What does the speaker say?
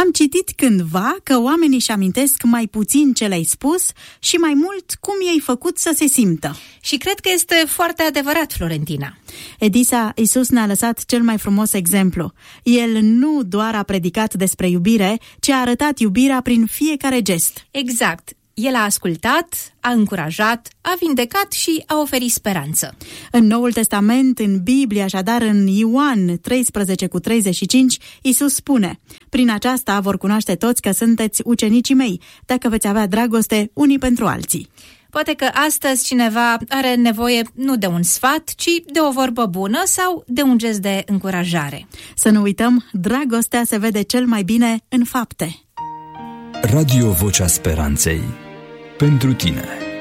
Am citit cândva că oamenii își amintesc mai puțin ce le-ai spus și mai mult cum i-ai făcut să se simtă. Și cred că este foarte adevărat, Florentina. Edisa, Iisus ne-a lăsat cel mai frumos exemplu. El nu doar a predicat despre iubire, ci a arătat iubirea prin fiecare gest. Exact. El a ascultat, a încurajat, a vindecat și a oferit speranță. În Noul Testament, în Biblie, așadar în Ioan 13:35, Iisus spune: prin aceasta vor cunoaște toți că sunteți ucenicii mei, dacă veți avea dragoste unii pentru alții. Poate că astăzi cineva are nevoie nu de un sfat, ci de o vorbă bună sau de un gest de încurajare. Să nu uităm, dragostea se vede cel mai bine în fapte. Radio Vocea Speranței. Pentru tine.